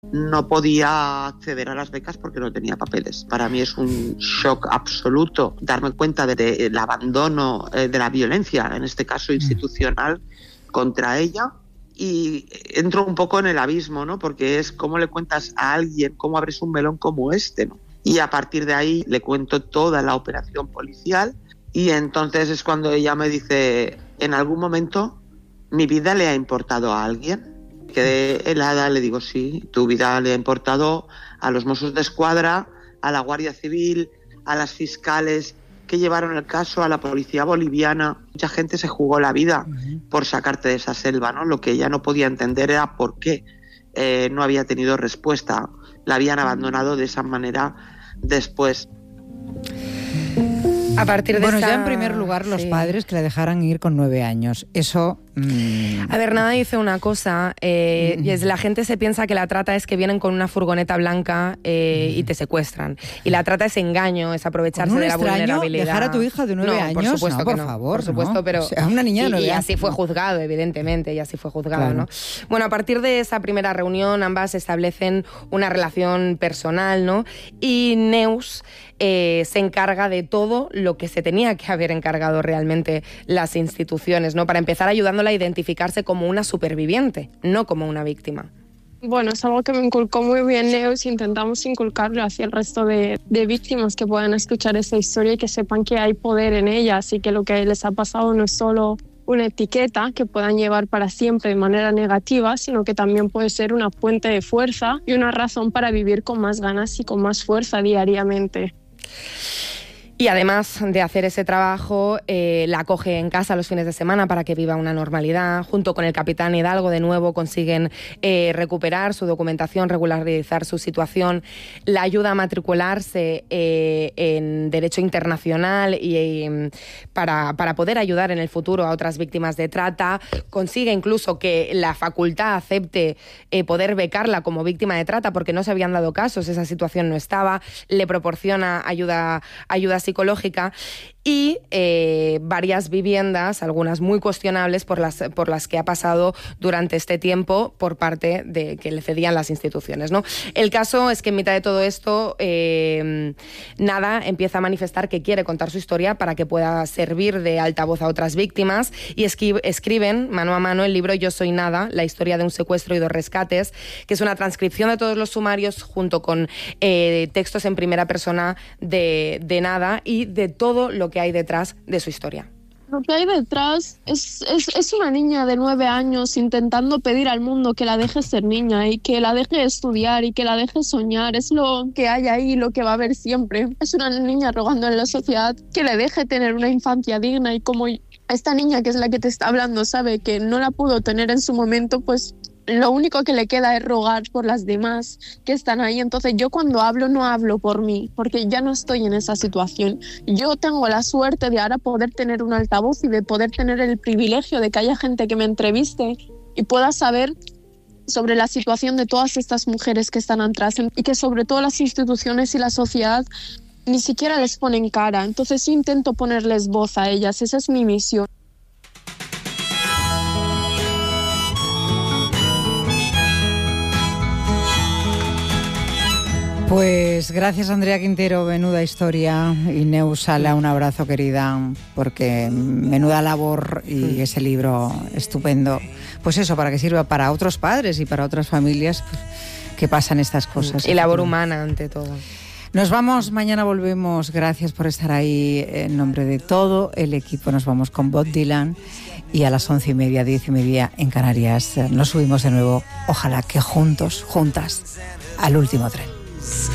No podía acceder a las becas porque no tenía papeles. Para mí es un shock absoluto darme cuenta del abandono, de la violencia, en este caso institucional, contra ella. Y entro un poco en el abismo, ¿no? Porque es cómo le cuentas a alguien, cómo abres un melón como este, ¿no? Y a partir de ahí le cuento toda la operación policial y entonces es cuando ella me dice, ¿en algún momento mi vida le ha importado a alguien? Quedé helada, le digo, sí, tu vida le ha importado a los Mossos d'Esquadra, a la Guardia Civil, a las fiscales que llevaron el caso, a la policía boliviana. Mucha gente se jugó la vida por sacarte de esa selva, ¿no? Lo que ella no podía entender era por qué no había tenido respuesta. La habían abandonado de esa manera después. A partir de ya en primer lugar los padres que la dejaran ir con 9 años. Eso... A ver, Nada dice una cosa, y es la gente se piensa que la trata es que vienen con una furgoneta blanca y te secuestran. Y la trata es engaño, es aprovecharse de la vulnerabilidad. Dejar a tu hija de 9 años, por supuesto, por favor, por supuesto, ¿no? pero o sea, una niña de 9 y años. así fue juzgado, evidentemente, y así fue juzgado, claro. ¿No? Bueno, a partir de esa primera reunión, ambas establecen una relación personal, ¿no? Y Neus se encarga de todo lo que se tenía que haber encargado realmente las instituciones, ¿no? Para empezar ayudándola a identificarse como una superviviente, no como una víctima. Bueno, es algo que me inculcó muy bien Neus y intentamos inculcarlo hacia el resto de víctimas que puedan escuchar esta historia y que sepan que hay poder en ellas y que lo que les ha pasado no es solo una etiqueta que puedan llevar para siempre de manera negativa, sino que también puede ser una fuente de fuerza y una razón para vivir con más ganas y con más fuerza diariamente. Y además de hacer ese trabajo, la acoge en casa los fines de semana para que viva una normalidad. Junto con el capitán Hidalgo, de nuevo, consiguen recuperar su documentación, regularizar su situación. La ayuda a matricularse en Derecho Internacional y para poder ayudar en el futuro a otras víctimas de trata. Consigue incluso que la facultad acepte poder becarla como víctima de trata porque no se habían dado casos, esa situación no estaba. Le proporciona ayuda psicológica y varias viviendas, algunas muy cuestionables por las que ha pasado durante este tiempo por parte de que le cedían las instituciones, ¿no? El caso es que en mitad de todo esto Nada empieza a manifestar que quiere contar su historia para que pueda servir de altavoz a otras víctimas y escriben mano a mano el libro Yo soy Nada, la historia de un secuestro y 2 rescates, que es una transcripción de todos los sumarios junto con textos en primera persona de Nada y de todo lo que hay detrás de su historia. Lo que hay detrás es una niña de 9 años intentando pedir al mundo que la deje ser niña y que la deje estudiar y que la deje soñar. Es lo que hay ahí, lo que va a haber siempre. Es una niña rogando en la sociedad que le deje tener una infancia digna y como esta niña, que es la que te está hablando, sabe que no la pudo tener en su momento, pues lo único que le queda es rogar por las demás que están ahí. Entonces yo cuando hablo no hablo por mí, porque ya no estoy en esa situación. Yo tengo la suerte de ahora poder tener un altavoz y de poder tener el privilegio de que haya gente que me entreviste y pueda saber sobre la situación de todas estas mujeres que están atrás y que sobre todo las instituciones y la sociedad ni siquiera les ponen cara. Entonces yo intento ponerles voz a ellas, esa es mi misión. Pues gracias, Andrea Quintero, menuda historia, y Neus Sala, un abrazo, querida, porque menuda labor y ese libro estupendo. Pues eso, para que sirva para otros padres y para otras familias que pasan estas cosas. Y labor humana, ante todo. Nos vamos, mañana volvemos. Gracias por estar ahí. En nombre de todo el equipo nos vamos con Bob Dylan y a las 11:30, 10:30 en Canarias nos subimos de nuevo. Ojalá que juntos, juntas, al último tren.